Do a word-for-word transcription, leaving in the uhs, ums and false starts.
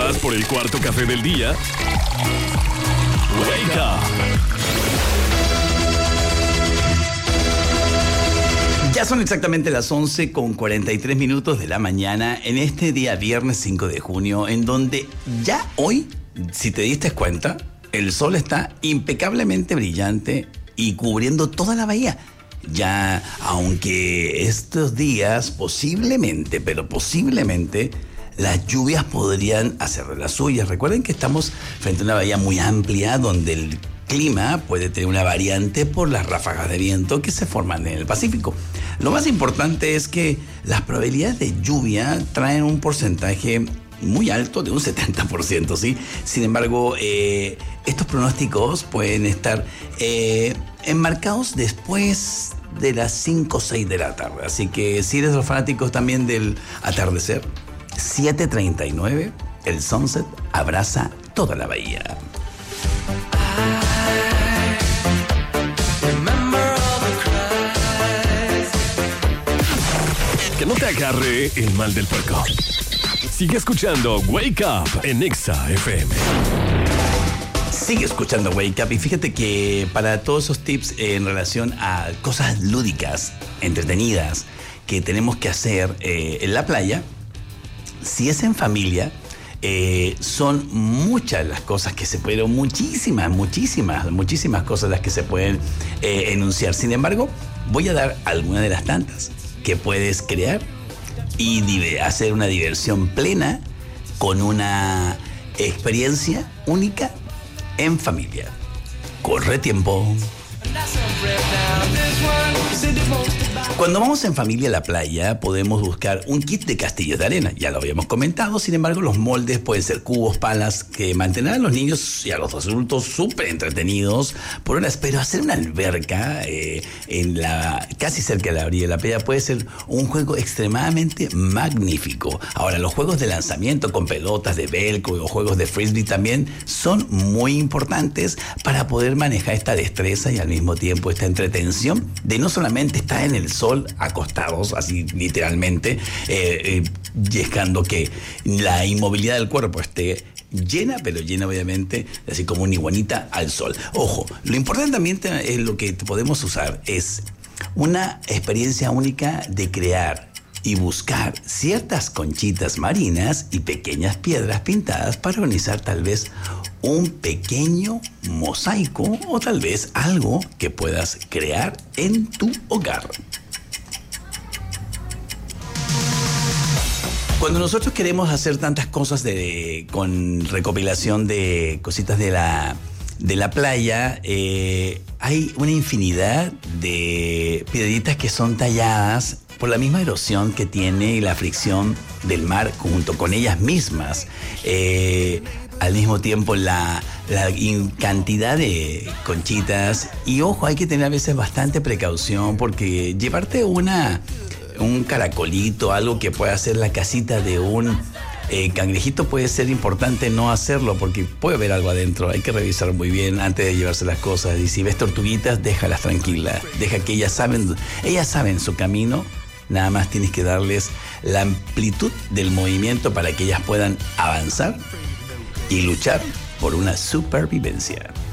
¿Vas por el cuarto café del día? Wake Up. Ya son exactamente las once con cuarenta y tres minutos de la mañana en este día viernes cinco de junio, en donde ya hoy, si te diste cuenta, el sol está impecablemente brillante y cubriendo toda la bahía. Ya, aunque estos días posiblemente, pero posiblemente, las lluvias podrían hacer de las suyas. Recuerden que estamos frente a una bahía muy amplia donde el clima puede tener una variante por las ráfagas de viento que se forman en el Pacífico. Lo más importante es que las probabilidades de lluvia traen un porcentaje muy alto, de un setenta por ciento, ¿sí? Sin embargo, eh, estos pronósticos pueden estar eh, enmarcados después de las cinco o seis de la tarde. Así que si eres los fanáticos también del atardecer, siete treinta y nueve, el sunset abraza toda la bahía. Que no te agarre el mal del puerco. Sigue escuchando Wake Up en Exa F M. Sigue escuchando Wake Up y fíjate que para todos esos tips en relación a cosas lúdicas, entretenidas, que tenemos que hacer eh, en la playa, si es en familia, eh, son muchas las cosas que se pueden, muchísimas, muchísimas, muchísimas cosas las que se pueden eh, enunciar. Sin embargo, voy a dar algunas de las tantas que puedes crear y dive- hacer una diversión plena con una experiencia única en familia. Corre tiempo. Cuando vamos en familia a la playa, podemos buscar un kit de castillos de arena. Ya lo habíamos comentado, sin embargo, los moldes pueden ser cubos, palas, que mantendrán a los niños y a los adultos súper entretenidos por horas. Pero hacer una alberca eh, en la casi cerca de la orilla de la playa puede ser un juego extremadamente magnífico. Ahora, los juegos de lanzamiento con pelotas de velcro o juegos de frisbee también son muy importantes para poder manejar esta destreza y al mismo tiempo esta entretención de no solamente estar en el sol acostados, así literalmente, eh, eh, dejando que la inmovilidad del cuerpo esté llena, pero llena obviamente, así como una iguanita al sol. Ojo, lo importante también es lo que podemos usar, es una experiencia única de crear y buscar ciertas conchitas marinas y pequeñas piedras pintadas para organizar tal vez un pequeño mosaico o tal vez algo que puedas crear en tu hogar. Cuando nosotros queremos hacer tantas cosas de, con recopilación de cositas de la, de la playa, eh, hay una infinidad de piedritas que son talladas por la misma erosión que tiene y la fricción del mar junto con ellas mismas. Eh, al mismo tiempo la, la cantidad de conchitas. Y ojo, hay que tener a veces bastante precaución porque llevarte una, un caracolito, algo que pueda ser la casita de un eh, cangrejito, puede ser importante no hacerlo porque puede haber algo adentro. Hay que revisar muy bien antes de llevarse las cosas. Y si ves tortuguitas, déjalas tranquilas. Deja que ellas saben, ellas saben su camino. Nada más tienes que darles la amplitud del movimiento para que ellas puedan avanzar y luchar por una supervivencia.